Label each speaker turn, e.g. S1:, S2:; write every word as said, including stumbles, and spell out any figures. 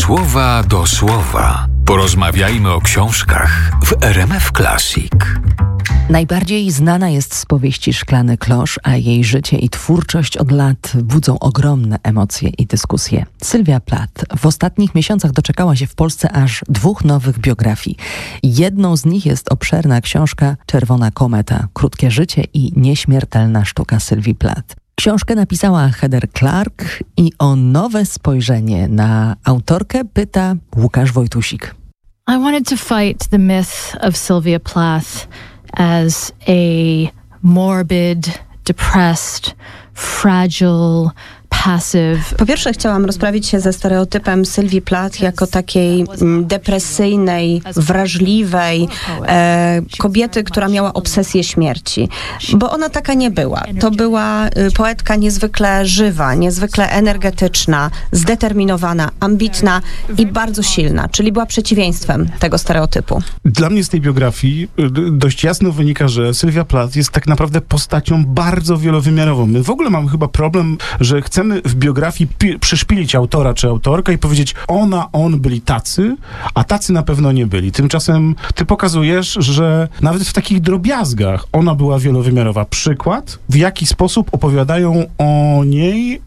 S1: słowa do słowa. Porozmawiajmy o książkach w R M F Classic.
S2: Najbardziej znana jest z powieści Szklany klosz, a jej życie i twórczość od lat budzą ogromne emocje i dyskusje. Sylwia Plath w ostatnich miesiącach doczekała się w Polsce aż dwóch nowych biografii. Jedną z nich jest obszerna książka Czerwona kometa. Krótkie życie i nieśmiertelna sztuka Sylwii Plath. Książkę napisała Heather Clark i o nowe spojrzenie na autorkę pyta Łukasz Wojtusik.
S3: I wanted to fight the myth of Sylvia Plath as a morbid, depressed, fragile, passive.
S4: Po pierwsze chciałam rozprawić się ze stereotypem Sylwii Plath jako takiej mm, depresyjnej, wrażliwej e, kobiety, która miała obsesję śmierci. Bo ona taka nie była. To była y, poetka niezwykle żywa, niezwykle energetyczna, zdeterminowana, ambitna i bardzo silna, czyli była przeciwieństwem tego stereotypu.
S5: Dla mnie z tej biografii dość jasno wynika, że Sylwia Plath jest tak naprawdę postacią bardzo wielowymiarową. My w ogóle mamy chyba problem, że chcemy w biografii pi- przyszpilić autora czy autorkę i powiedzieć, ona, on byli tacy, a tacy na pewno nie byli. Tymczasem ty pokazujesz, że nawet w takich drobiazgach ona była wielowymiarowa. Przykład, w jaki sposób opowiadają o niej